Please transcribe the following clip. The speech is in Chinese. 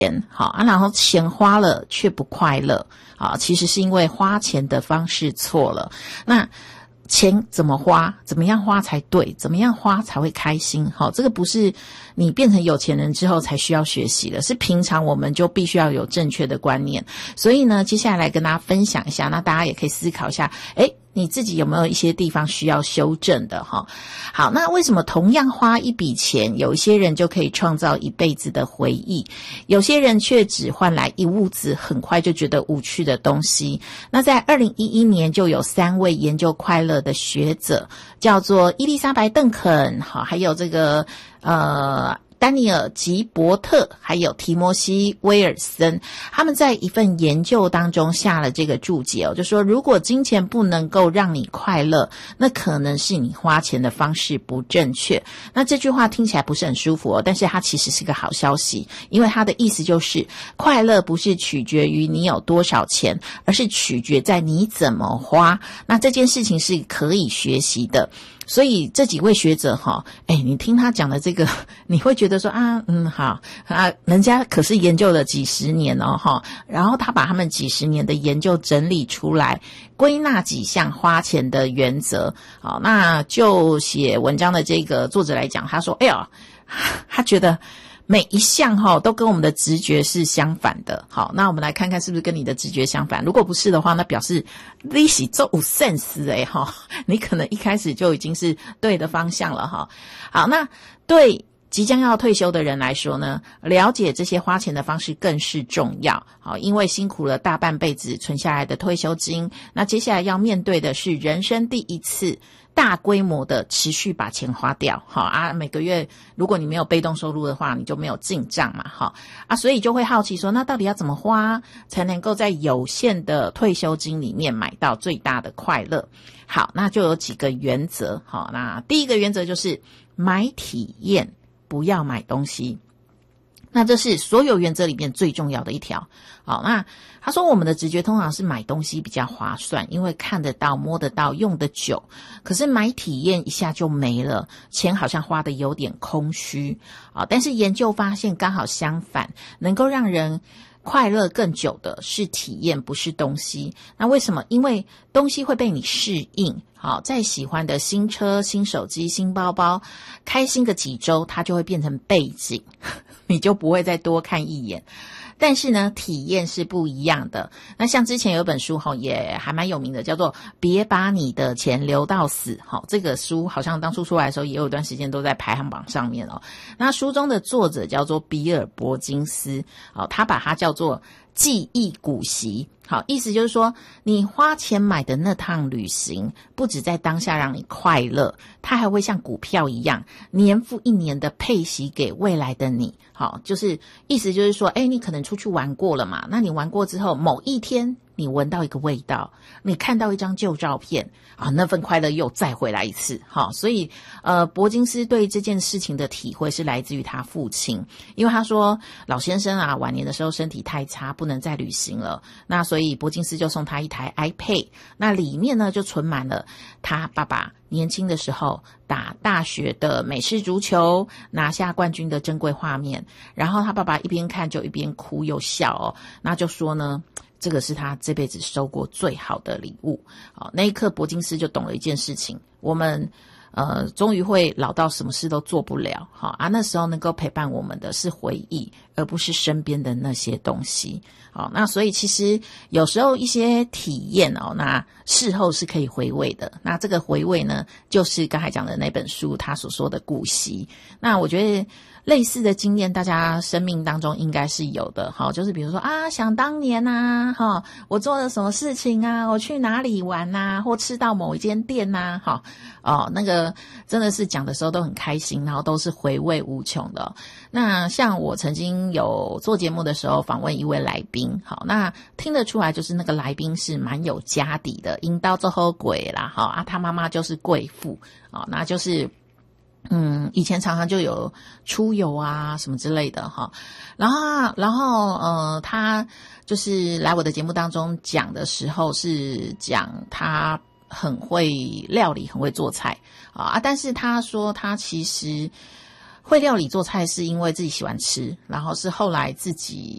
好啊，然后钱花了却不快乐啊，其实是因为花钱的方式错了。那钱怎么花，怎么样花才对，怎么样花才会开心，好，这个不是你变成有钱人之后才需要学习的，是平常我们就必须要有正确的观念。所以呢，接下来跟大家分享一下，那大家也可以思考一下，你自己有没有一些地方需要修正的哈？好，那为什么同样花一笔钱，有一些人就可以创造一辈子的回忆，有些人却只换来一屋子很快就觉得无趣的东西？那在2011年就有3位研究快乐的学者，叫做伊丽莎白·邓肯，好，还有这个丹尼尔·吉伯特还有提摩西·威尔森，他们在一份研究当中下了这个注解就说如果金钱不能够让你快乐，那可能是你花钱的方式不正确。那这句话听起来不是很舒服但是它其实是个好消息，因为它的意思就是快乐不是取决于你有多少钱，而是取决在你怎么花。那这件事情是可以学习的。所以这几位学者你听他讲的这个，你会觉得说好人家可是研究了几十年然后他把他们几十年的研究整理出来，归纳几项花钱的原则。好，那就写文章的这个作者来讲，他说他觉得每一项都跟我们的直觉是相反的。好，那我们来看看是不是跟你的直觉相反。如果不是的话，那表示你是做有 sense 你可能一开始就已经是对的方向了好，那对即将要退休的人来说呢，了解这些花钱的方式更是重要。好，因为辛苦了大半辈子存下来的退休金，那接下来要面对的是人生第一次大规模的持续把钱花掉。好每个月如果你没有被动收入的话，你就没有进账嘛。所以就会好奇说，那到底要怎么花才能够在有限的退休金里面买到最大的快乐？好，那就有几个原则。好，那第一个原则就是买体验，不要买东西。那这是所有原则里面最重要的一条。好，那他说我们的直觉通常是买东西比较划算，因为看得到摸得到用得久，可是买体验一下就没了，钱好像花得有点空虚。但是研究发现刚好相反，能够让人快乐更久的是体验，不是东西。那为什么？因为东西会被你适应。好，再喜欢的新车、新手机、新包包，开心个几周，它就会变成背景，你就不会再多看一眼。但是呢，体验是不一样的。那像之前有一本书也还蛮有名的，叫做《别把你的钱留到死》。这个书好像当初出来的时候也有一段时间都在排行榜上面那书中的作者叫做比尔·伯金斯，他把它叫做记忆股息。好，意思就是说你花钱买的那趟旅行不只在当下让你快乐，它还会像股票一样年复一年的配息给未来的你。好，就是意思就是说你可能出去玩过了嘛，那你玩过之后某一天你闻到一个味道，你看到一张旧照片那份快乐又再回来一次。好，所以伯金斯对这件事情的体会是来自于他父亲，因为他说老先生晚年的时候身体太差，不能再旅行了，那所以伯金斯就送他一台 iPad， 那里面呢就存满了他爸爸年轻的时候打大学的美式足球拿下冠军的珍贵画面，然后他爸爸一边看就一边哭又笑那就说呢这个是他这辈子收过最好的礼物。那一刻伯金斯就懂了一件事情，我们终于会老到什么事都做不了。那时候能够陪伴我们的是回忆，而不是身边的那些东西。那所以其实有时候一些体验那事后是可以回味的。那这个回味呢，就是刚才讲的那本书他所说的股息。那我觉得类似的经验大家生命当中应该是有的。就是比如说想当年我做了什么事情我去哪里玩或吃到某一间店那个真的是讲的时候都很开心，然后都是回味无穷的。那像我曾经有做节目的时候访问一位来宾，那听得出来就是那个来宾是蛮有家底的，引到最后鬼啦他妈妈就是贵妇那就是以前常常就有出游什么之类的然后他就是来我的节目当中讲的时候是讲他很会料理，很会做菜但是他说他其实会料理做菜是因为自己喜欢吃，然后是后来自己